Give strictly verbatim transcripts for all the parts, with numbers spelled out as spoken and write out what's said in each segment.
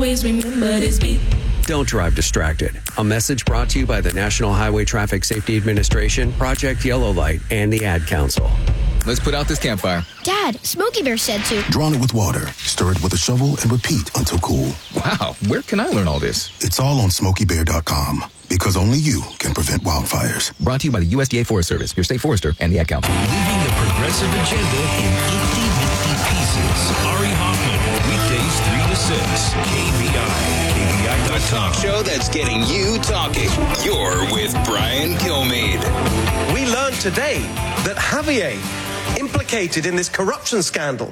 always remember this beat. Don't drive distracted. A message brought to you by the National Highway Traffic Safety Administration, Project Yellow Light, and the Ad Council. Let's put out this campfire. Dad, Smokey Bear said to. Drown it with water, stir it with a shovel, and repeat until cool. Wow, where can I learn all this? It's all on smokey bear dot com, because only you can prevent wildfires. Brought to you by the U S D A Forest Service, your state forester, and the Ad Council. Leaving the progressive agenda in itsy-bitsy pieces. Ari Hoffman, weekdays three to six. K V I, K V I dot com. Show that's getting you talking. You're with Brian Kilmeade. We learned today that Javier implicated in this corruption scandal.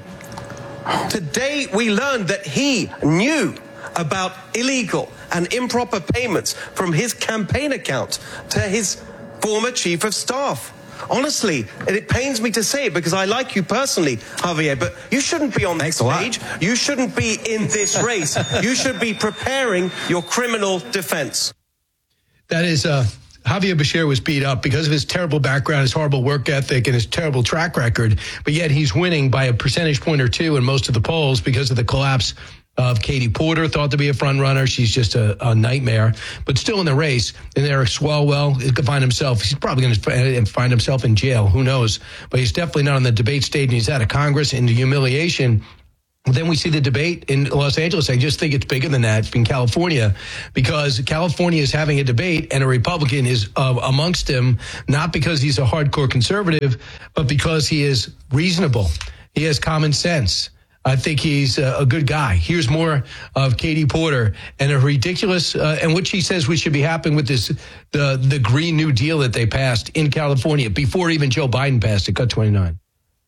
Today we learned that he knew about illegal and improper payments from his campaign account to his former chief of staff. Honestly, it pains me to say it because I like you personally, Javier, but you shouldn't be on this stage. You shouldn't be in this race. You should be preparing your criminal defense. That is, uh, Javier Bashir was beat up because of his terrible background, his horrible work ethic, and his terrible track record. But yet he's winning by a percentage point or two in most of the polls because of the collapse of Katie Porter, thought to be a front runner. She's just a, a nightmare, but still in the race. And Eric Swalwell could find himself, he's probably going to find himself in jail. Who knows? But he's definitely not on the debate stage. And he's out of Congress into humiliation. Then we see the debate in Los Angeles. I just think it's bigger than that in California, because California is having a debate and a Republican is uh, amongst him, not because he's a hardcore conservative, but because he is reasonable. He has common sense. I think he's a, a good guy. Here's more of Katie Porter and a ridiculous, uh, and what she says we should be happy with this, the, the Green New Deal that they passed in California before even Joe Biden passed it. Cut twenty-nine.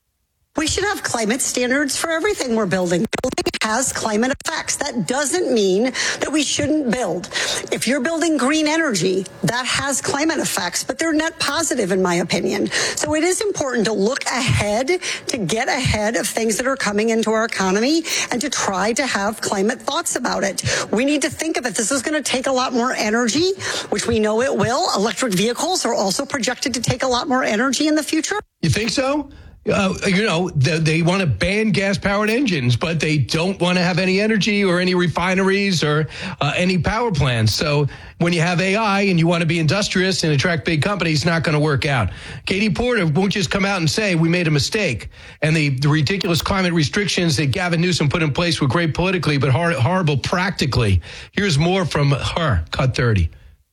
We should have climate standards for everything we're building. Building has climate effects. That doesn't mean that we shouldn't build. If you're building green energy, that has climate effects, but they're net positive in my opinion. So it is important to look ahead, to get ahead of things that are coming into our economy and to try to have climate thoughts about it. We need to think of it. This is going to take a lot more energy, which we know it will. Electric vehicles are also projected to take a lot more energy in the future. You think so? Uh, you know, they, they want to ban gas-powered engines, but they don't want to have any energy or any refineries or uh, any power plants. So when you have A I and you want to be industrious and attract big companies, it's not going to work out. Katie Porter won't just come out and say we made a mistake. And the, the ridiculous climate restrictions that Gavin Newsom put in place were great politically, but hor- horrible practically. Here's more from her. Cut thirty.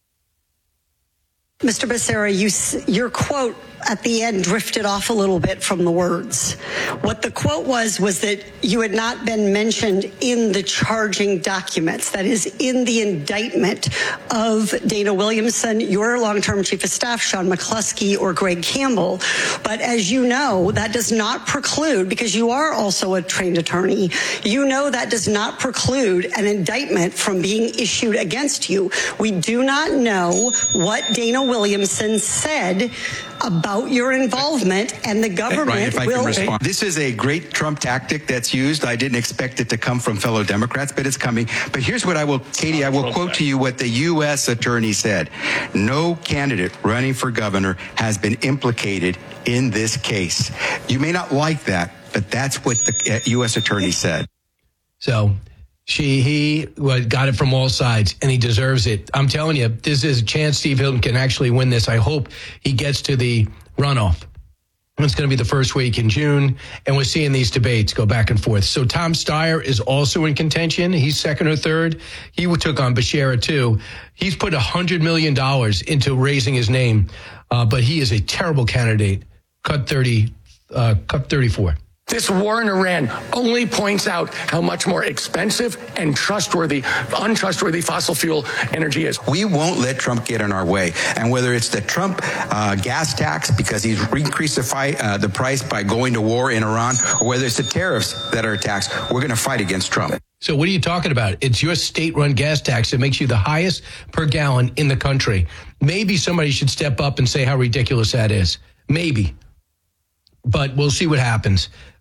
Mister Becerra, you, your quote at the end drifted off a little bit from the words. What the quote was, was that you had not been mentioned in the charging documents, that is, in the indictment of Dana Williamson, your long-term chief of staff, Sean McCluskey, or Greg Campbell. But as you know, that does not preclude, because you are also a trained attorney, you know that does not preclude an indictment from being issued against you. We do not know what Dana Williamson said about your involvement, and the government Brian, if I will... can respond. This is a great Trump tactic that's used. I didn't expect it to come from fellow Democrats, but it's coming. But here's what I will, Katie, I will quote to you what the U S attorney said. No candidate running for governor has been implicated in this case. You may not like that, but that's what the U S attorney said. So... She, he well, got it from all sides, and he deserves it. I'm telling you, this is a chance Steve Hilton can actually win this. I hope he gets to the runoff. It's going to be the first week in June, and we're seeing these debates go back and forth. So Tom Steyer is also in contention. He's second or third. He took on Becerra, too. He's put one hundred million dollars into raising his name, uh, but he is a terrible candidate. Cut thirty, uh, cut thirty-four. This war in Iran only points out how much more expensive and trustworthy, untrustworthy fossil fuel energy is. We won't let Trump get in our way. And whether it's the Trump uh, gas tax, because he's increased the, fight, uh, the price by going to war in Iran, or whether it's the tariffs that are a tax, we're going to fight against Trump. So what are you talking about? It's your state-run gas tax that makes you the highest per gallon in the country. Maybe somebody should step up and say how ridiculous that is. Maybe. But we'll see what happens.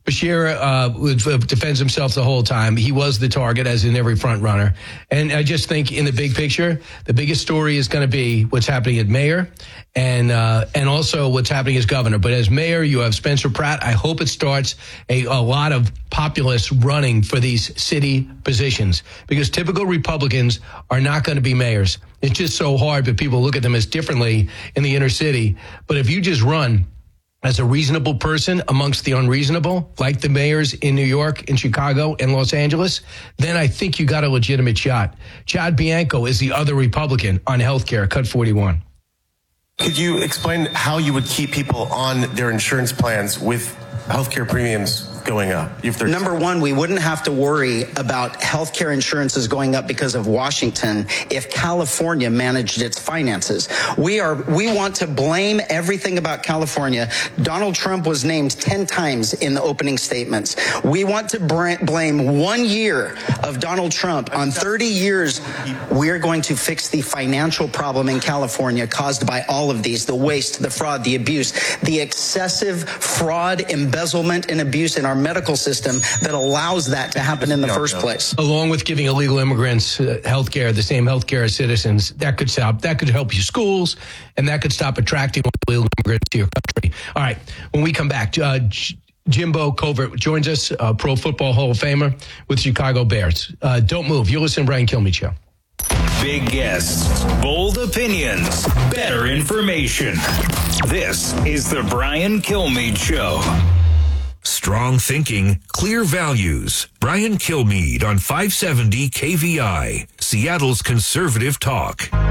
Beshear uh, defends himself the whole time. He was the target, as in every front runner. And I just think in the big picture, the biggest story is going to be what's happening at mayor and uh, and also what's happening as governor. But as mayor, you have Spencer Pratt. I hope it starts a, a lot of populists running for these city positions, because typical Republicans are not going to be mayors. It's just so hard, but people look at them as differently in the inner city. But if you just run as a reasonable person amongst the unreasonable, like the mayors in New York, in Chicago, and Los Angeles, then I think you got a legitimate shot. Chad Bianco is the other Republican on healthcare, cut forty-one. Could you explain how you would keep people on their insurance plans with healthcare premiums going up? If Number one, we wouldn't have to worry about healthcare insurances going up because of Washington if California managed its finances. We are we want to blame everything about California. Donald Trump was named ten times in the opening statements. We want to blame one year of Donald Trump on thirty years. We are going to fix the financial problem in California caused by all of these, the waste, the fraud, the abuse, the excessive fraud, embezzlement, and abuse in our medical system that allows that to happen in the first place. Along with giving illegal immigrants uh, health care, the same health care as citizens, that could stop, that could help your schools, and that could stop attracting illegal immigrants to your country. All right, when we come back, uh, J- Jimbo Covert joins us, uh, Pro Football Hall of Famer with Chicago Bears. Uh, don't move. You're listening to Brian Kilmeade Show. Big guests, bold opinions, better information. This is the Brian Kilmeade Show. Strong thinking, clear values. Brian Kilmeade on five seventy K V I, Seattle's conservative talk.